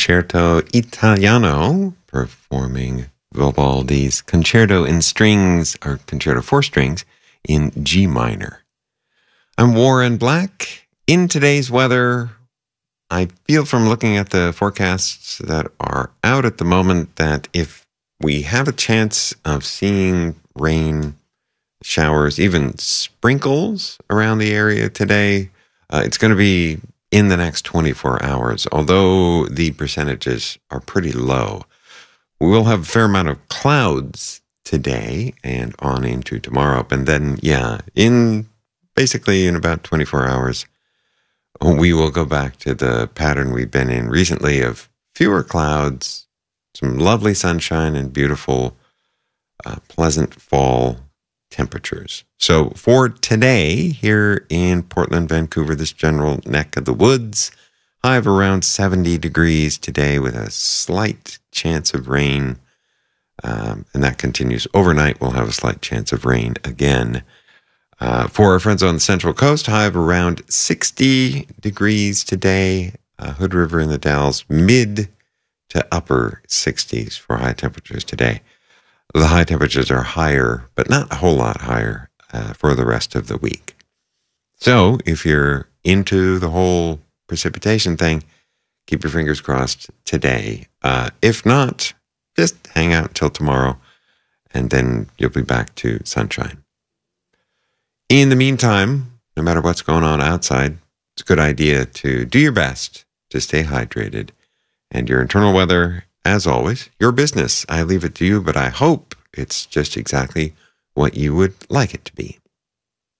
Concerto Italiano, performing Vivaldi's Concerto in Strings, or Concerto for Strings, in G minor. I'm Warren Black. In today's weather, I feel from looking at the forecasts that are out at the moment that if we have a chance of seeing rain, showers, even sprinkles around the area today, it's going to be in the next 24 hours, although the percentages are pretty low. We will have a fair amount of clouds today and on into tomorrow. And then, in about 24 hours, we will go back to the pattern we've been in recently of fewer clouds, some lovely sunshine, and beautiful, pleasant fall temperatures. So for today, here in Portland, Vancouver, this general neck of the woods, high of around 70 degrees today with a slight chance of rain. And that continues overnight. We'll have a slight chance of rain again. For our friends on the Central Coast, high of around 60 degrees today. Hood River in the Dalles, mid to upper 60s for high temperatures today. The high temperatures are higher, but not a whole lot higher for the rest of the week. So if you're into the whole precipitation thing, keep your fingers crossed today. If not, just hang out till tomorrow, and then you'll be back to sunshine. In the meantime, no matter what's going on outside, it's a good idea to do your best to stay hydrated. And your internal weather, as always, your business. I leave it to you, but I hope it's just exactly what you would like it to be.